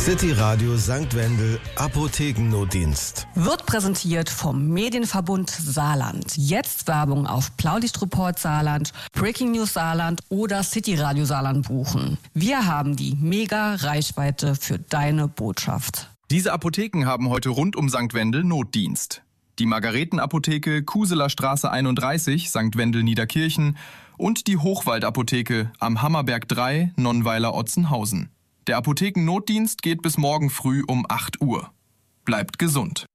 City Radio St. Wendel Apothekennotdienst. Wird präsentiert vom Medienverbund Saarland. Jetzt Werbung auf Blaulichtreport Saarland, Breaking News Saarland oder City Radio Saarland buchen. Wir haben die Mega-Reichweite für deine Botschaft. Diese Apotheken haben heute rund um St. Wendel Notdienst. Die Margaretenapotheke Kuseler Straße 31, St. Wendel Niederkirchen und die Hochwaldapotheke am Hammerberg 3, Nonnweiler Otzenhausen. Der Apothekennotdienst geht bis morgen früh um 8 Uhr. Bleibt gesund.